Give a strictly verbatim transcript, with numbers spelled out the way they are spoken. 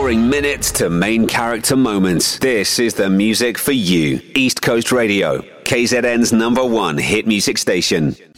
Scoring minutes to main character moments. This is the music for you. East Coast Radio, K Z N's number one hit music station.